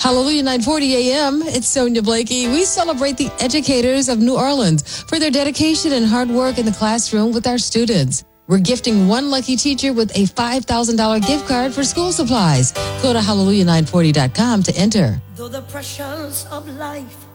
Hallelujah 940 AM. It's Sonia Blakey. We celebrate the educators of New Orleans for their dedication and hard work in the classroom with our students. We're gifting one lucky teacher with a $5,000 gift card for school supplies. Go to hallelujah940.com to enter. Though the pressures of life